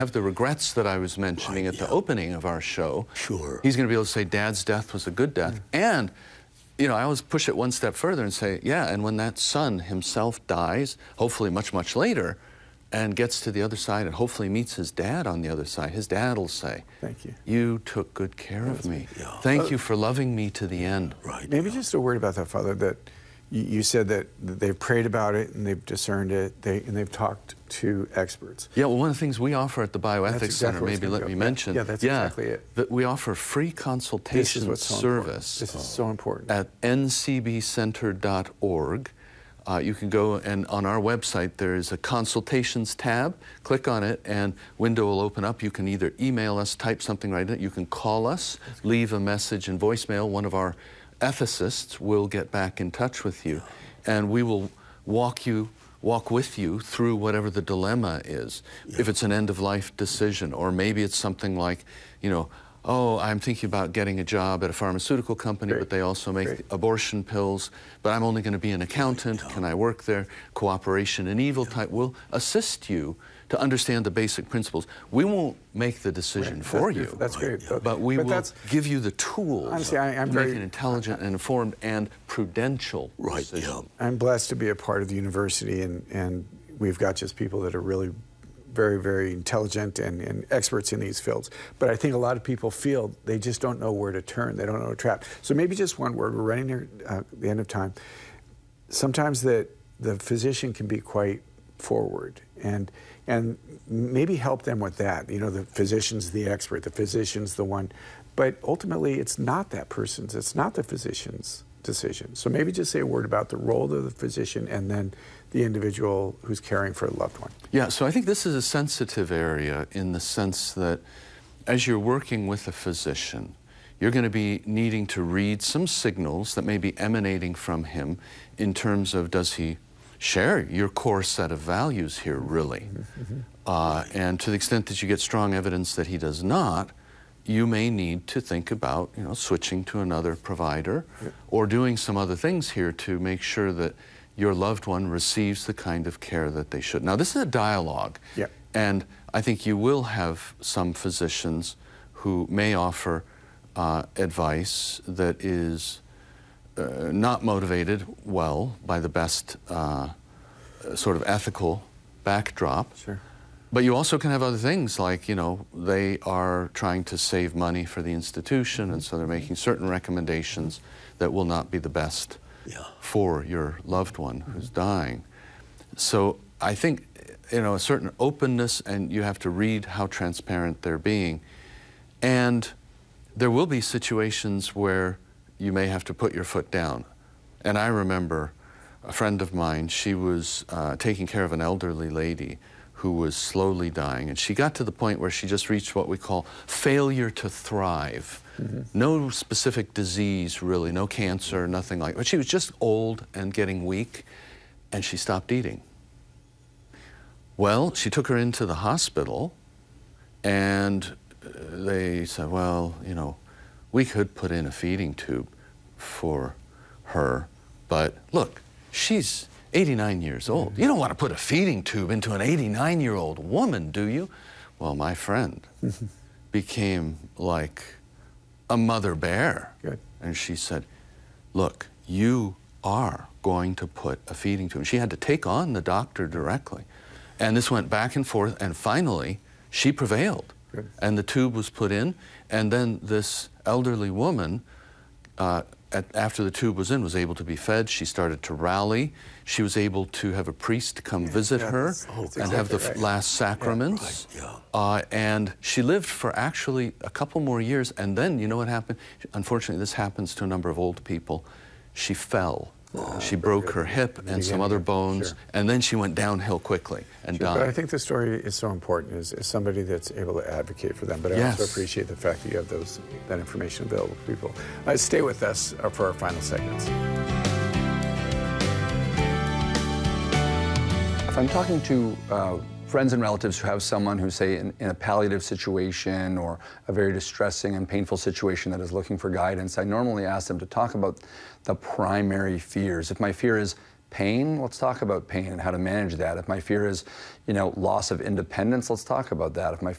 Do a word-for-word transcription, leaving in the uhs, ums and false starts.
have the regrets that I was mentioning Right, at yeah. the opening of our show. Sure. He's going to be able to say Dad's death was a good death. Mm. And, you know, I always push it one step further and say, yeah, and when that son himself dies, hopefully much, much later, and gets to the other side and hopefully meets his dad on the other side, his dad will say, thank you. You took good care of me. Yeah. Thank Uh, you for loving me to the end. Right. Maybe yeah. just a word about that, Father, that you, you said that they've prayed about it and they've discerned it, they, and they've talked to experts. Yeah, well, one of the things we offer at the Bioethics That's exactly Center, what's maybe gonna let go. me Yeah, mention. yeah, that's yeah, exactly it. That we offer free This is consultation what's so service. important. This is so important. At N C B center dot org. Uh, you can go, and on our website there is a consultations tab. Click on it and window will open up. You can either email us, type something right in it. You can call us, leave a message in voicemail. One of our ethicists will get back in touch with you, and we will walk you walk with you through whatever the dilemma is. Yeah. If it's an end-of-life decision, or maybe it's something like, you know, oh, I'm thinking about getting a job at a pharmaceutical company, Great. but they also make Great. abortion pills, but I'm only going to be an accountant. Can I work there? Cooperation and evil type. We'll assist you to understand the basic principles. We won't make the decision Right. for That's you. beautiful. That's great. But, but we but will that's, give you the tools honestly, I, I'm to very, make an intelligent and informed and prudential Right, decision. yeah. I'm blessed to be a part of the university, and, and we've got just people that are really very, very intelligent and, and experts in these fields. But I think a lot of people feel they just don't know where to turn. They don't know where to trap. So maybe just one word. We're running near uh, the end of time. Sometimes the, the physician can be quite forward, and, and maybe help them with that. You know, the physician's the expert, the physician's the one. But ultimately, it's not that person's, it's not the physician's decision. So maybe just say a word about the role of the physician and then the individual who's caring for a loved one. Yeah, so I think this is a sensitive area in the sense that as you're working with a physician, you're going to be needing to read some signals that may be emanating from him in terms of, does he share your core set of values here, really? Mm-hmm. Uh, and to the extent that you get strong evidence that he does not, you may need to think about, you know, switching to another provider, yeah, or doing some other things here to make sure that your loved one receives the kind of care that they should. Now, this is a dialogue, yeah, and I think you will have some physicians who may offer uh, advice that is uh, not motivated well by the best uh, sort of ethical backdrop. Sure. But you also can have other things like, you know, they are trying to save money for the institution, and so they're making certain recommendations that will not be the best Yeah. for your loved one who's dying. So I think, you know, a certain openness, and you have to read how transparent they're being. And there will be situations where you may have to put your foot down. And I remember a friend of mine, she was uh, taking care of an elderly lady who was slowly dying, and she got to the point where she just reached what we call failure to thrive. Mm-hmm. No specific disease, really, no cancer, nothing like that. But she was just old and getting weak, and she stopped eating. Well, she took her into the hospital, and they said, well, you know, we could put in a feeding tube for her, but look, she's eighty-nine years old. You don't want to put a feeding tube into an eighty-nine-year-old woman, do you? Well, my friend became like a mother bear. Good. And she said, look, you are going to put a feeding tube. And she had to take on the doctor directly. And this went back and forth, and finally, she prevailed. Good. And the tube was put in, and then this elderly woman, uh, At, after the tube was in, was able to be fed. She started to rally. She was able to have a priest come Yeah, visit yeah, her that's, that's and exactly have the right. last sacraments. Yeah, right, uh, and she lived for actually a couple more years. And then, you know what happened? Unfortunately, this happens to a number of old people. She fell. Oh, she broke her hip and some other bones, sure. and then she went downhill quickly and Sure, died. but I think the story is so important as, as somebody that's able to advocate for them. But I Yes. also appreciate the fact that you have those that information available to people. Uh, stay with us uh, for our final segments. If I'm talking to uh, friends and relatives who have someone who's, say, in, in a palliative situation or a very distressing and painful situation that is looking for guidance, I normally ask them to talk about the primary fears. If my fear is pain, let's talk about pain and how to manage that. If my fear is, you know, loss of independence, let's talk about that. If my